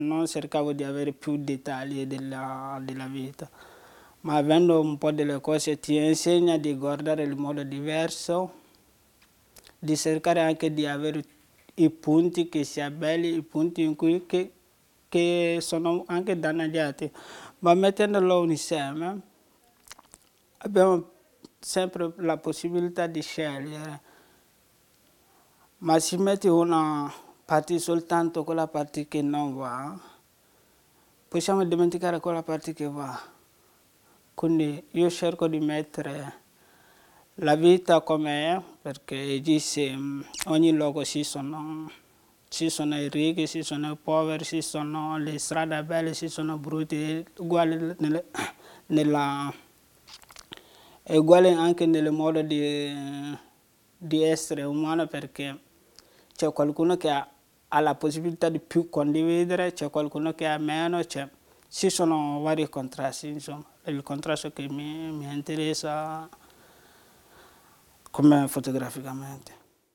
Non cercavo di avere più dettagli della vita, ma avendo un po' delle cose ti insegna di guardare in modo diverso, di cercare anche di avere i punti che siano belli, i punti in cui che sono anche danneggiati, ma mettendolo insieme abbiamo sempre la possibilità di scegliere. Ma se metti una parte soltanto quella parte che non va, possiamo dimenticare quella parte che va. Quindi io cerco di mettere la vita com'è, perché dice ogni luogo ci sono i ricchi, ci sono i poveri, ci sono le strade belle, ci sono brutte, uguali è uguale anche nel modo di essere umano, perché c'è qualcuno che ha la possibilità di più condividere, c'è qualcuno che ha meno, ci sono vari contrasti, insomma. Il contrasto che mi interessa come fotograficamente.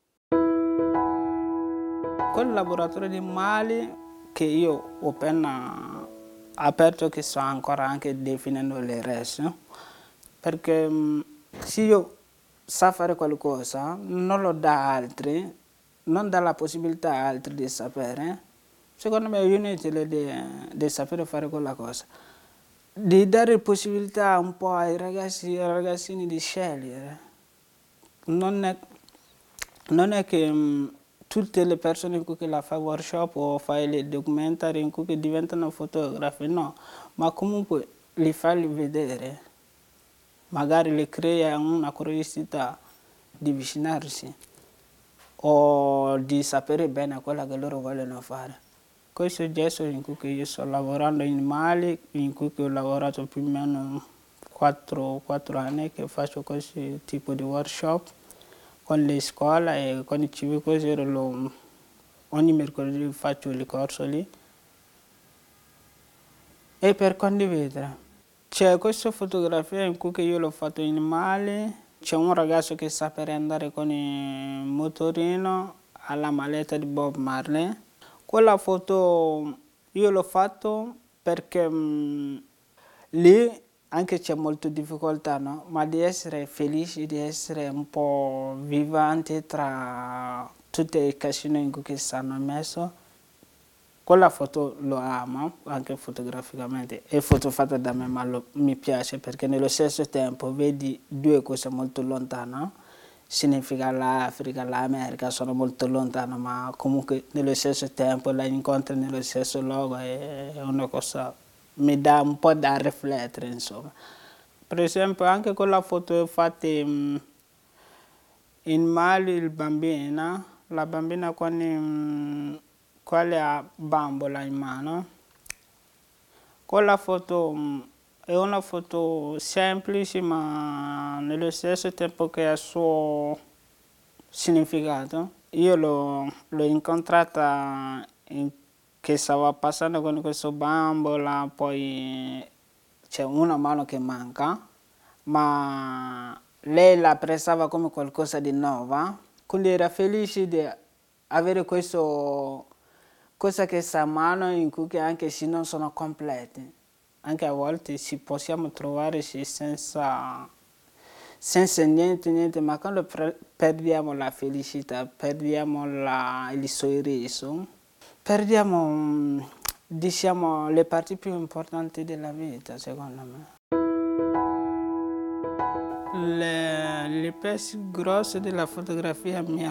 Quel laboratorio di Mali che io ho appena aperto, che sto ancora anche definendo le resti, perché se io so fare qualcosa, non lo dà a altri, non dà la possibilità a altri di sapere, secondo me è inutile di sapere fare quella cosa. Di dare possibilità un po' ai ragazzi e ai ragazzini di scegliere. Non è che tutte le persone in cui la fa workshop o fai le documentari in cui diventano fotografi, no, ma comunque li fai vedere. Magari le crea una curiosità di avvicinarsi o di sapere bene quello che loro vogliono fare. Questo è il gesto in cui io sto lavorando in Mali, in cui ho lavorato più o meno 4 anni che faccio questo tipo di workshop con le scuole e con i civico zero. Ogni mercoledì faccio il corso lì e per condividere. C'è questa fotografia in cui io l'ho fatto in Mali, c'è un ragazzo che sta per andare con il motorino alla maletta di Bob Marley. Quella foto io l'ho fatto perché lì anche c'è molta difficoltà, no? Ma di essere felici, di essere un po' vivanti tra tutti i casini in cui stanno messo. Quella foto lo amo, anche fotograficamente, è foto fatta da me, ma mi piace perché nello stesso tempo vedi due cose molto lontane. Significa l'Africa, l'America sono molto lontano, ma comunque nello stesso tempo la incontri nello stesso luogo, è una cosa, mi dà un po' da riflettere, insomma. Per esempio anche quella foto fatta in Mali, la bambina con quale ha bambola in mano. Quella foto è una foto semplice, ma nello stesso tempo che ha il suo significato. Io l'ho incontrata che stava passando con questo bambola, poi c'è una mano che manca, ma lei la apprezzava come qualcosa di nuova, quindi era felice di avere questo cosa che sta a mano in cui anche se non sono completi. Anche a volte ci possiamo trovare senza niente, ma quando perdiamo la felicità, perdiamo il sorriso, perdiamo diciamo le parti più importanti della vita, secondo me. Le pezzi grossi della fotografia mi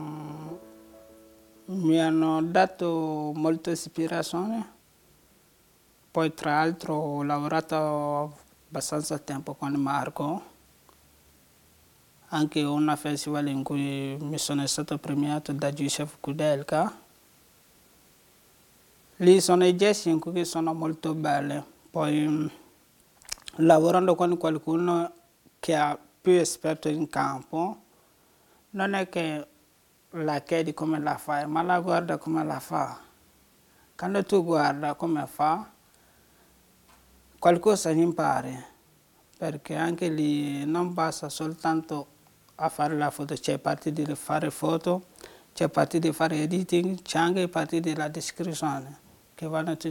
hanno dato molta ispirazione. Poi tra l'altro ho lavorato abbastanza tempo con Marco, anche a una festival in cui mi sono stato premiato da Giuseppe Kudelka. Lì sono i gesti in cui sono molto belli. Poi lavorando con qualcuno che è più esperto in campo, non è che la chiedi come la fai, ma la guarda come la fa. Quando tu guarda come fa, qualcosa impari, perché anche lì non basta soltanto a fare la foto, c'è parte di fare foto, c'è parte di fare editing, c'è anche parte della descrizione, vanno